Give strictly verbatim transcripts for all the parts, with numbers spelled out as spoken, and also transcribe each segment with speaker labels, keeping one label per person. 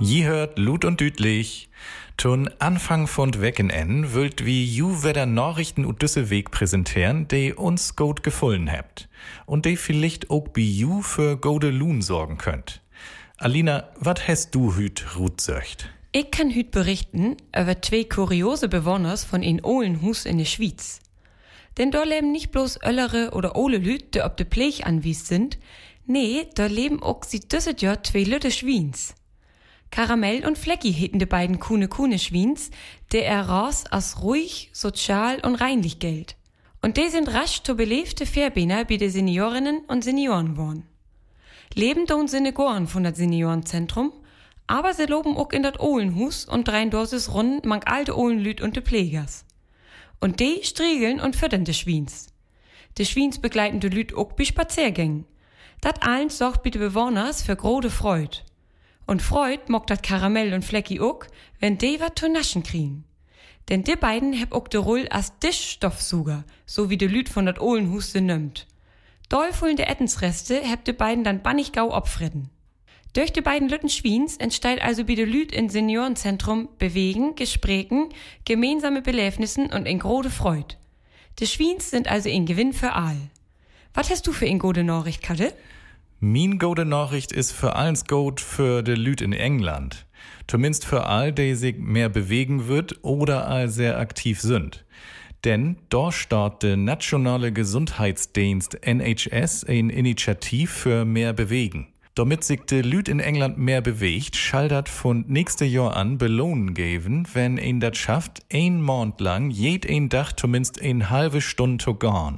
Speaker 1: Je hört Lut und Dütlich. Tun Anfang von Wecken en wüllt wie ju wieder Nachrichten und düsse Weg präsentieren, die uns gut gefallen habt. Und die vielleicht auch bei ju für gode Lohn sorgen könnt. Alina, wat hast du hüt Ruth söcht?
Speaker 2: Ich kann hüt berichten über zwei kuriose Bewohners von in Ohlenhus in der Schweiz. Denn da leben nicht bloß öllere oder ole Lüt, die ob de Plech anwies sind, nee, da leben auch sie düsset Jahr zwei Lütte Schwiens. Karamell und Flecki heten de beiden Kuhne Kuhne Schwiens, der er raus als ruhig, sozial und reinlich gilt. Und die sind rasch zu belebte Fairbeiner bei de Seniorinnen und Senioren worden. Leben don sinne gorn von dat Seniorenzentrum, aber sie loben auch in dat Ohlenhus und drein Dorses Runden mank alte Ohlenlüt und de Pflegers. Und die striegeln und füttern de Schwiens. De Schwiens begleiten de Lüt auch bei Spaziergängen. Dat eins sorgt bei de Bewohners für grode Freud. Und Freud mockt dat Karamell und Flecki auch, wenn die wat zu naschen kriegen. Denn die beiden heb auch de Roll als Tischstoffsuger, so wie de Lüt von dat Ohlenhus se nimmt. Dollfullen de Ettensreste heb de beiden dann bannig gau opfritten. Durch de beiden Lütten Schwiens entsteht also bei de Lüt in Seniorenzentrum Bewegen, Gesprächen, gemeinsame Beläfnissen und in grode Freud. De Schwiens sind also ein Gewinn für all. Was hast du für ein gode Nachricht, Katte?
Speaker 1: Min gode Nachricht ist für allens gut für de Lüt in England. Zumindest für all, die sich mehr bewegen wird oder all sehr aktiv sind. Denn dort startet der Nationale Gesundheitsdienst N H S ein Initiativ für mehr Bewegen. Damit sich de Lüt in England mehr bewegt, schaldert von nächste Jahr an Belohnen geben, wenn ihn das schafft, ein Monat lang jed ein Tag zumindest ein halbe Stunde zu gehen.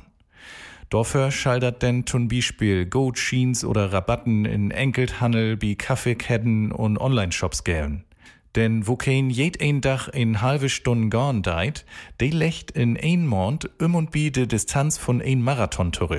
Speaker 1: Dafür schaldert denn zum Beispiel Gutscheins oder Rabatten in Enkelthandel, wie Kaffeeketten und Online-Shops geben. Denn wo kein jed ein Tag in halbe Stunde gehen deit, de lecht in ein Monat um und bi de Distanz von ein Marathon zurück.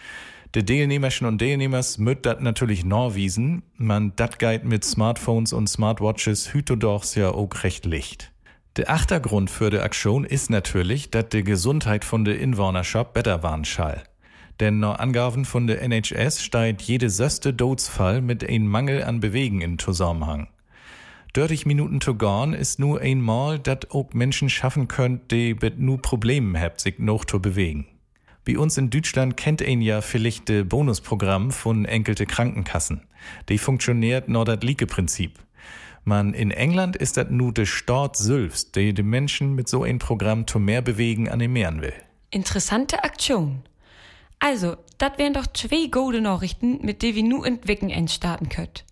Speaker 1: De Teilnehmerchen und Teilnehmers müt dat natürlich norwiesen, man dat geit mit Smartphones und Smartwatches hütodorchs ja auch recht licht. Der Achtergrund für de Aktion ist natürlich, dat de Gesundheit von de Inwohnerschaft besser warn schall. Denn nach Angaben von der N H S steigt jede söste Todesfall mit ein Mangel an Bewegen in Zusammenhang. dreißig Minuten zu gehen ist nur einmal, dat auch Menschen schaffen könnt, die mit nur Problemen habt, sich noch zu bewegen. Bei uns in Deutschland kennt ein ja vielleicht de Bonusprogramm von enkelte Krankenkassen. Die funktioniert nach dat Liege-Prinzip. Man, in England ist dat nur de Staat selbst, der die Menschen mit so ein Programm zu mehr Bewegen animieren will.
Speaker 2: Interessante Aktion. Also, dat wären doch zwei gute Nachrichten, mit denen wir nu in Wochenend starten könnt.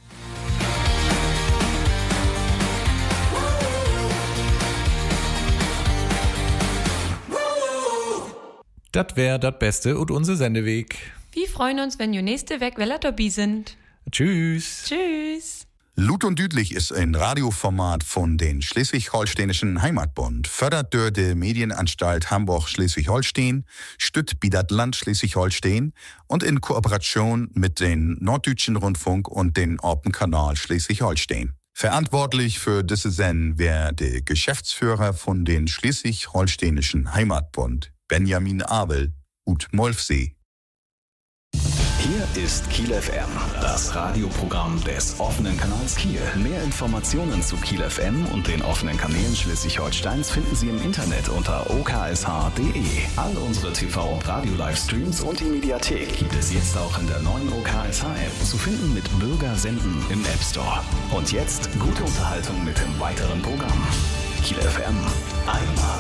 Speaker 1: Dat wär dat Beste und unser Sendeweg.
Speaker 2: Wir freuen uns, wenn ihr nächste Woche wieder dabei sind.
Speaker 1: Tschüss.
Speaker 2: Tschüss.
Speaker 3: Lut und Dütlich ist ein Radioformat von den Schleswig-Holsteinischen Heimatbund, fördert durch die Medienanstalt Hamburg-Schleswig-Holstein, stützt bi dat Land Schleswig-Holstein und in Kooperation mit den Norddeutschen Rundfunk und den Orpen-Kanal Schleswig-Holstein. Verantwortlich für diese Sendung wäre der Geschäftsführer von den Schleswig-Holsteinischen Heimatbund, Benjamin Abel, ut Molfsee.
Speaker 4: Hier ist Kiel F M, das Radioprogramm des offenen Kanals Kiel. Mehr Informationen zu Kiel F M und den offenen Kanälen Schleswig-Holsteins finden Sie im Internet unter o k s h punkt d e. All unsere T V- und Radio-Livestreams und die Mediathek gibt es jetzt auch in der neuen O K S H-App, zu finden mit Bürger senden im App Store. Und jetzt gute Unterhaltung mit dem weiteren Programm. Kiel F M, einmal